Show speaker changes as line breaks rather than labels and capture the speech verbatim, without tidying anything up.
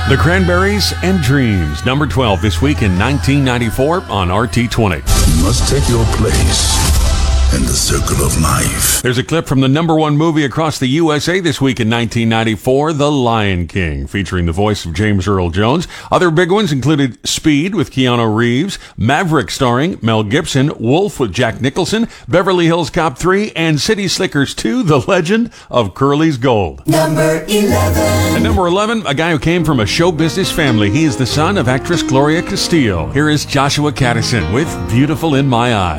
The Cranberries and Dreams, number twelve this week in nineteen ninety-four on R T twenty.
You must take your place in the circle of life.
There's a clip from the number one movie across the U S A this week in nineteen ninety-four, The Lion King, featuring the voice of James Earl Jones. Other big ones included Speed with Keanu Reeves, Maverick starring Mel Gibson, Wolf with Jack Nicholson, Beverly Hills Cop three, and City Slickers two, The Legend of Curly's Gold.
Number eleven.
At number eleven, a guy who came from a show business family. He is the son of actress Gloria Castillo. Here is Joshua Caddison with Beautiful in My Eyes.